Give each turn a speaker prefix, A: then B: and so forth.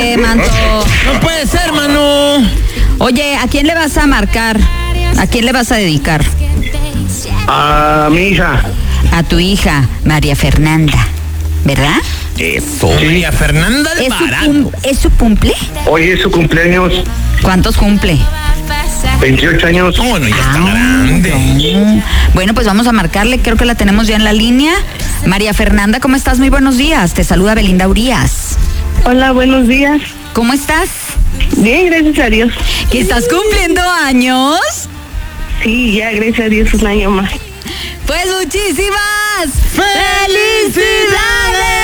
A: Manto.
B: No puede ser, mano.
A: Oye, ¿a quién le vas a marcar? ¿A quién le vas a dedicar?
C: A mi hija.
A: A tu hija, María Fernanda, ¿verdad?
B: Eso. María Fernanda Alvarado.
A: ¿Es su cumple?
C: Hoy es su cumpleaños.
A: ¿Cuántos cumple?
C: 28 años.
B: Bueno, ya está grande.
A: Bueno, pues vamos a marcarle, creo que la tenemos ya en la línea. María Fernanda, ¿cómo estás? Muy buenos días. Te saluda Belinda Urías.
D: Hola, buenos días.
A: ¿Cómo estás?
D: Bien, gracias a Dios.
A: ¿Que estás cumpliendo años?
D: Sí, ya, gracias a Dios, un año más.
A: Pues muchísimas felicidades.